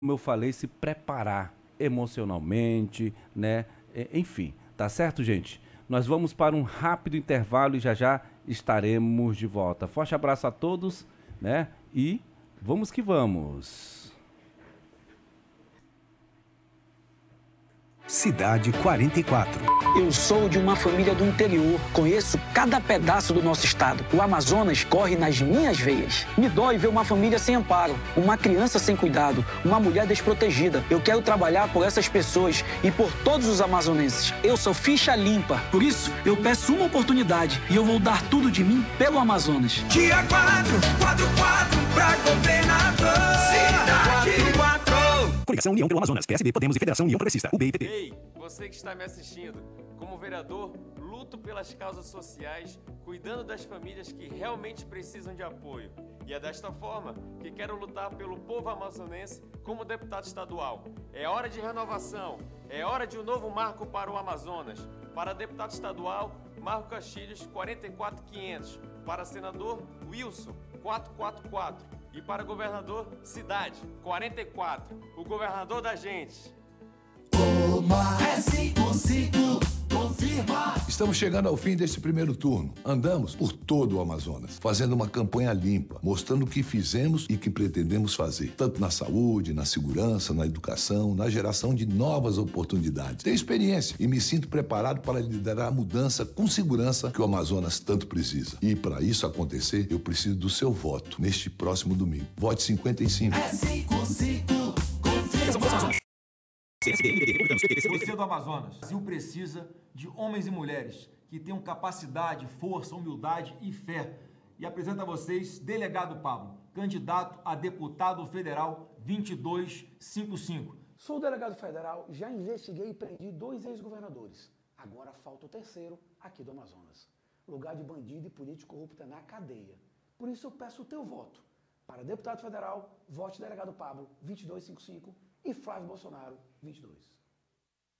como eu falei, se preparar emocionalmente, né? Enfim, tá certo, gente? Nós vamos para um rápido intervalo e já já estaremos de volta. Forte abraço a todos, né? E vamos que vamos. Cidade 44. Eu sou de uma família do interior, conheço cada pedaço do nosso estado. O Amazonas corre nas minhas veias. Me dói ver uma família sem amparo, uma criança sem cuidado, uma mulher desprotegida. Eu quero trabalhar por essas pessoas e por todos os amazonenses. Eu sou ficha limpa, por isso eu peço uma oportunidade e eu vou dar tudo de mim pelo Amazonas. Dia 444 pra governador. Cidade 4. Coligação União pelo Amazonas, PSB, Podemos e Federação União Progressista, UB e PT. Ei, você que está me assistindo, como vereador, luto pelas causas sociais, cuidando das famílias que realmente precisam de apoio. E é desta forma que quero lutar pelo povo amazonense como deputado estadual. É hora de renovação, é hora de um novo marco para o Amazonas. Para deputado estadual, Marco Castilhos, 44500. Para senador, Wilson, 444. E para governador, Cidade, 44. O governador da gente. Estamos chegando ao fim deste primeiro turno. Andamos por todo o Amazonas, fazendo uma campanha limpa, mostrando o que fizemos e que pretendemos fazer, tanto na saúde, na segurança, na educação, na geração de novas oportunidades. Tenho experiência e me sinto preparado para liderar a mudança com segurança que o Amazonas tanto precisa. E para isso acontecer, eu preciso do seu voto neste próximo domingo. Vote 55. Você do Amazonas, o Brasil precisa de homens e mulheres que tenham capacidade, força, humildade e fé. E apresento a vocês Delegado Pablo, candidato a deputado federal 2255. Sou delegado federal, já investiguei e prendi 2 ex-governadores. Agora falta o terceiro aqui do Amazonas. Lugar de bandido e político corrupto é na cadeia. Por isso eu peço o teu voto. Para deputado federal, vote delegado Pablo 2255 e Flávio Bolsonaro 22.